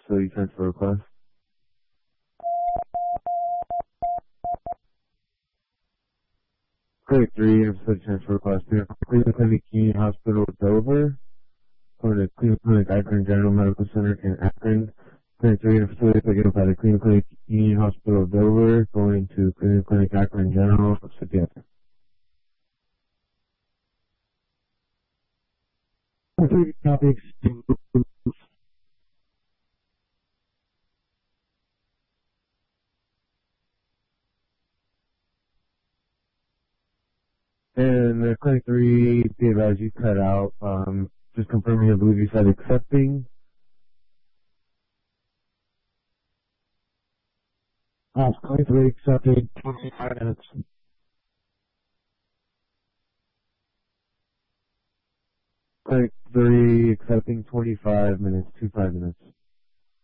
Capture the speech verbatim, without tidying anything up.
facility transfer request. Clinic three, facility transfer request. Cleveland Clinic Union Hospital, Dover. Going to Cleveland Clinic Akron General Medical Center in Akron. Clinic three, facility picking up at the Cleveland Clinic Union Hospital, Dover. Going to Cleveland Clinic Akron General, City Akron. Topics. And the Clinic three, be advised you cut out. Um, just confirming, I believe you said accepting. Uh, Clinic three accepted twenty-five minutes. Clinic three accepting twenty-five minutes, two five minutes.